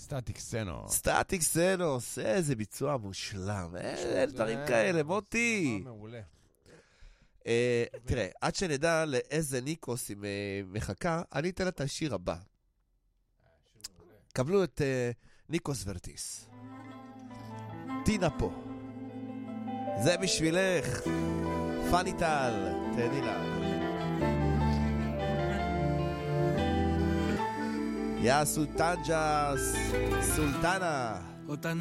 סטטיק סנוס. סטטיק סנוס, איזה ביצוע מושלם. אין דברים כאלה, מוטי. מעולה. תראה, עד שנדע לאיזה ניקוס היא מחכה, אני אתן לה את השיר הבא. קבלו את ניקוס ורטיס. טינה פה. זה בשבילך. פני טל, תהני לה. יא סולטנג'ה, סולטנה.